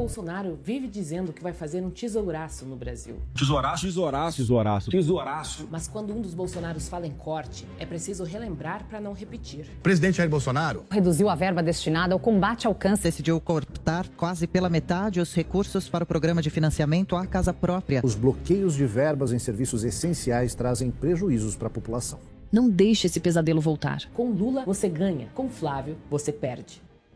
Bolsonaro vive dizendo que vai fazer um tesouraço no Brasil. Tesouraço? Tesouraço. Tesouraço. Tesouraço. Mas quando um dos Bolsonaros fala em corte, é preciso relembrar para não repetir. O presidente Jair Bolsonaro reduziu a verba destinada ao combate ao câncer. Decidiu cortar quase pela metade os recursos para o programa de financiamento à casa própria. Os bloqueios de verbas em serviços essenciais trazem prejuízos para a população. Não deixe esse pesadelo voltar. Com Lula, você ganha. Com Flávio, você perde.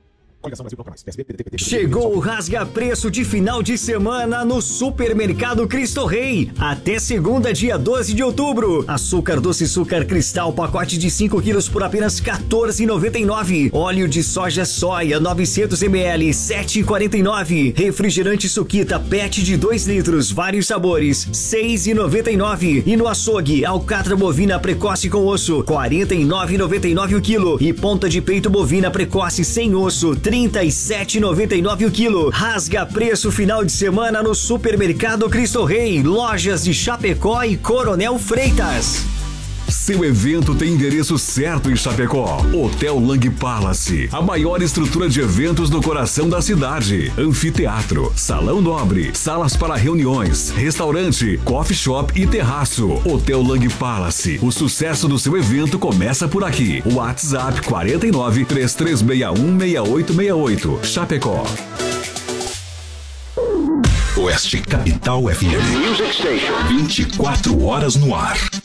Chegou o rasga-preço de final de semana no Supermercado Cristo Rei. Até segunda, dia 12 de outubro. Açúcar doce Sucar Cristal, pacote de 5 quilos por apenas R$ 14,99. Óleo de soja soia, 900 ml, R$ 7,49. Refrigerante Suquita PET de 2 litros, vários sabores, R$ 6,99. E no açougue, alcatra bovina precoce com osso, R$ 49,99 o quilo. E ponta de peito bovina precoce sem osso, R$ 37,99 o quilo. Rasga preço final de semana no Supermercado Cristo Rei. Lojas de Chapecó e Coronel Freitas. Seu evento tem endereço certo em Chapecó. Hotel Lang Palace, a maior estrutura de eventos no coração da cidade. Anfiteatro, salão nobre, salas para reuniões, restaurante, coffee shop e terraço. Hotel Lang Palace, o sucesso do seu evento começa por aqui. WhatsApp 49 3361 6868. Chapecó. Oeste Capital FM. 24 horas no ar.